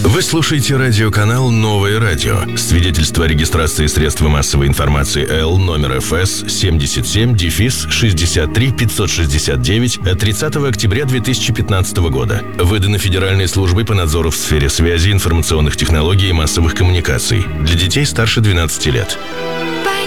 Вы слушаете радиоканал «Новое радио». Свидетельство о регистрации средства массовой информации Л номер ФС 77-63569 от 30 октября 2015 года. Выдано Федеральной службой по надзору в сфере связи, информационных технологий и массовых коммуникаций. Для детей старше 12 лет.